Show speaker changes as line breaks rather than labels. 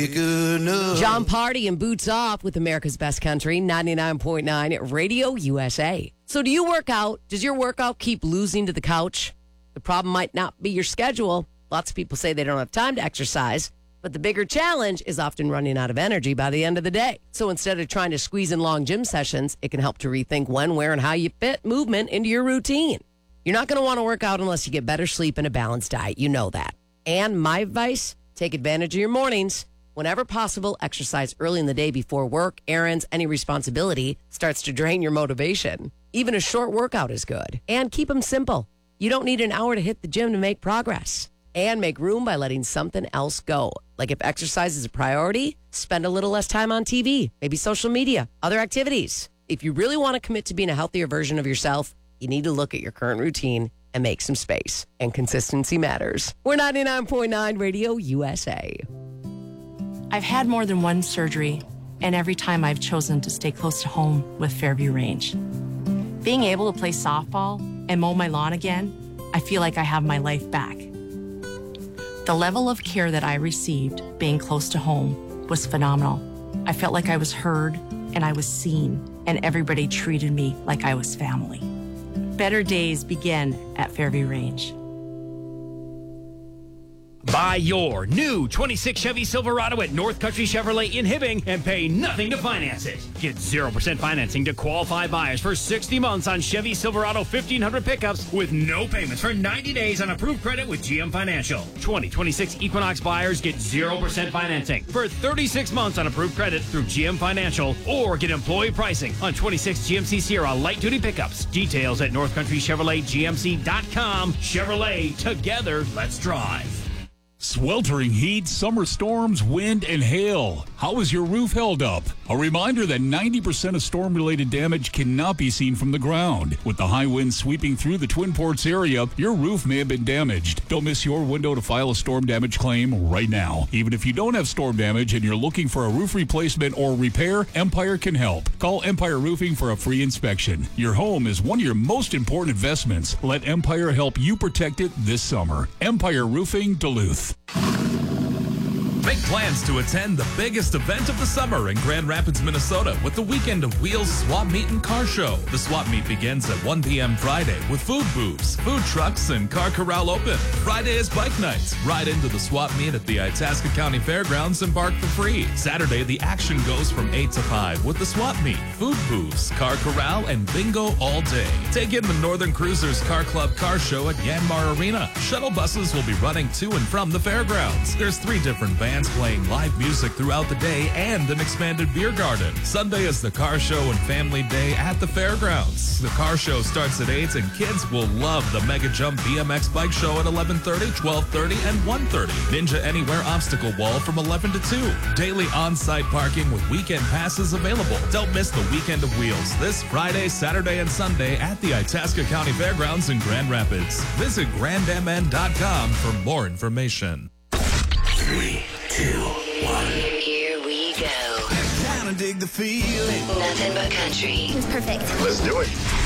John Party and Boots Off with America's Best Country, 99.9 Radio USA. So do you work out? Does your workout keep losing to the couch? The problem might not be your schedule. Lots of people say they don't have time to exercise, but the bigger challenge is often running out of energy by the end of the day. So instead of trying to squeeze in long gym sessions, it can help to rethink when, where, and how you fit movement into your routine. You're not going to want to work out unless you get better sleep and a balanced diet. You know that. And my advice, take advantage of your mornings. Whenever possible, exercise early in the day before work, errands, any responsibility starts to drain your motivation. Even a short workout is good. And keep them simple. You don't need an hour to hit the gym to make progress. And make room by letting something else go. Like if exercise is a priority, spend a little less time on TV, maybe social media, other activities. If you really want to commit to being a healthier version of yourself, you need to look at your current routine and make some space. And consistency matters. We're 99.9 Radio USA.
I've had more than one surgery, and every time I've chosen to stay close to home with Fairview Range. Being able to play softball and mow my lawn again, I feel like I have my life back. The level of care that I received being close to home was phenomenal. I felt like I was heard and I was seen, and everybody treated me like I was family. Better days begin at Fairview Range.
Buy your new 26 Chevy Silverado at North Country Chevrolet in Hibbing and pay nothing to finance it. Get 0% financing to qualified buyers for 60 months on Chevy Silverado 1500 pickups with no payments for 90 days on approved credit with GM Financial. 2026 Equinox buyers get 0% financing for 36 months on approved credit through GM Financial, or get employee pricing on 26 GMC Sierra light-duty pickups. Details at northcountrychevroletgmc.com. Chevrolet, together, let's drive.
Sweltering heat, summer storms, wind, and hail. How is your roof held up? A reminder that 90% of storm-related damage cannot be seen from the ground. With the high winds sweeping through the Twin Ports area, your roof may have been damaged. Don't miss your window to file a storm damage claim right now. Even if you don't have storm damage and you're looking for a roof replacement or repair, Empire can help. Call Empire Roofing for a free inspection. Your home is one of your most important investments. Let Empire help you protect it this summer. Empire Roofing, Duluth.
Make plans to attend the biggest event of the summer in Grand Rapids, Minnesota with the Weekend of Wheels Swap Meet and Car Show. The swap meet begins at 1 p.m. Friday with food booths, food trucks, and car corral open. Friday is bike nights. Ride into the swap meet at the Itasca County Fairgrounds and park for free. Saturday, the action goes from 8 to 5 with the swap meet, food booths, car corral, and bingo all day. Take in the Northern Cruisers Car Club Car Show at Yanmar Arena. Shuttle buses will be running to and from the fairgrounds. There's 3 different bands playing live music throughout the day and an expanded beer garden. Sunday is the car show and family day at the fairgrounds. The car show starts at 8 and kids will love the Mega Jump BMX bike show at 11:30, 12:30, and 1:30. Ninja Anywhere obstacle wall from 11 to 2. Daily on-site parking with weekend passes available. Don't miss the Weekend of Wheels this Friday, Saturday, and Sunday at the Itasca County Fairgrounds in Grand Rapids. Visit grandmn.com for more information.
3, 2, 1.
Here we go.
Trying to dig the feeling.
Nothing but country.
It's perfect.
Let's do it.